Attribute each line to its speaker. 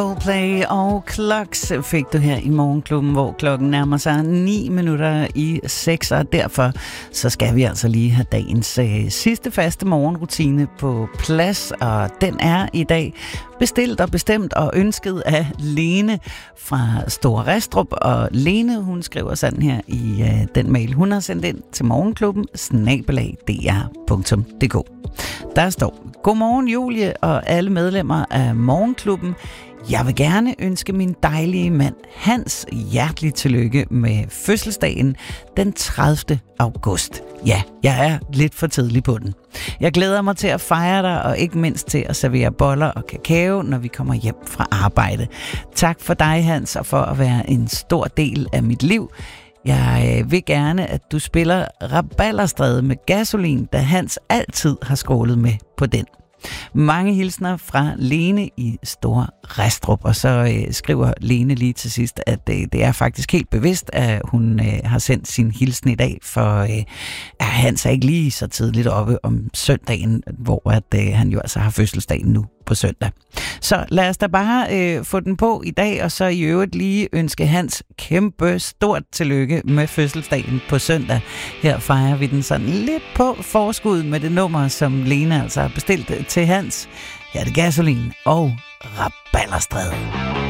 Speaker 1: Play og Clocks fik du her i Morgenklubben, hvor klokken nærmer sig 6:09, og derfor så skal vi altså lige have dagens sidste faste morgenrutine på plads, og den er i dag bestilt og bestemt og ønsket af Lene fra Store Restrup. Og Lene, hun skriver sådan her i den mail, hun har sendt ind til morgenklubben@dr.dk. Der står: Godmorgen Julie og alle medlemmer af Morgenklubben. Jeg vil gerne ønske min dejlige mand Hans hjertelig tillykke med fødselsdagen den 30. august. Ja, jeg er lidt for tidlig på den. Jeg glæder mig til at fejre dig, og ikke mindst til at servere boller og kakao, når vi kommer hjem fra arbejde. Tak for dig, Hans, og for at være en stor del af mit liv. Jeg vil gerne, at du spiller Rabalderstræde med Gasolin, da Hans altid har skrålet med på den. Mange hilsner fra Lene i Store Restrup. Og så skriver Lene lige til sidst, at det er faktisk helt bevidst, at hun har sendt sin hilsen i dag, for Hans er ikke lige så tidligt oppe om søndagen, hvor han jo altså har fødselsdagen nu på søndag. Så lad os da bare få den på i dag, og så i øvrigt lige ønske Hans kæmpe stort tillykke med fødselsdagen på søndag. Her fejrer vi den sådan lidt på forskud med det nummer, som Lene altså har bestilt til Hans. Her er det Gasolin og Rabalderstræde.